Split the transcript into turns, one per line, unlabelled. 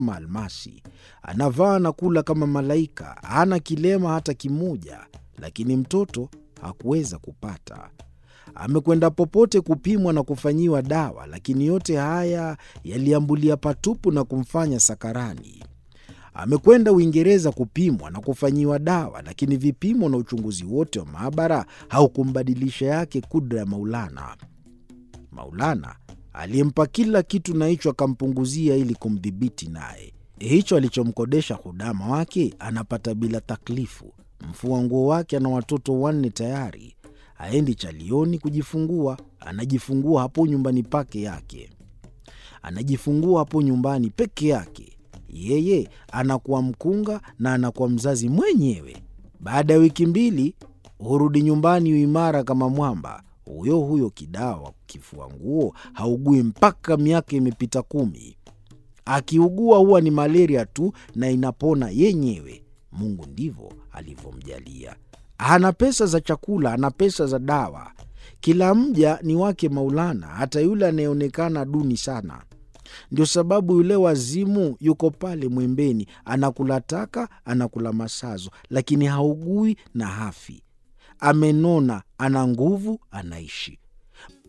kama almasi. Anavaa na kula kama malaika, hana kilema hata kimoja, lakini mtoto hakuweza kupata. Amekwenda popote kupimwa na kufanyiwa dawa, lakini yote haya yaliambulia patupu na kumfanya sakarani. Amekwenda Uingereza kupimwa na kufanyiwa dawa, lakini vipimo na uchunguzi wote wa maabara haukumbadilisha yake kudra ya Maulana. Maulana aliyempa kila kitu na hicho akampunguzia ili kumdhibiti naye. Hicho alichomkodesha hudama wake anapata bila taklifu. Mfua nguo wake ana watoto 4 tayari. Haendi chalioni kujifungua, anajifungua hapo nyumbani pake yake. Anajifungua hapo nyumbani peke yake. Yeye anakuwa mkunga na anakuwa mzazi mwenyewe. Baada ya wiki 2 hurudi nyumbani uimara kama mwamba. Huyo kidawa kifua nguo haugui mpaka miaka imepita 10. Akiugua huwa ni malaria tu na inapona yenyewe. Mungu ndivyo alivyomjalia. Hana pesa za chakula, hana pesa za dawa. Kila mja ni wake Maulana, hata yule anayeonekana duni sana. Ndio sababu yule wazimu yuko pale mwembeni, anakula taka, anakula masazo, lakini haugui na hafi. Amenona, ana nguvu, anaishi.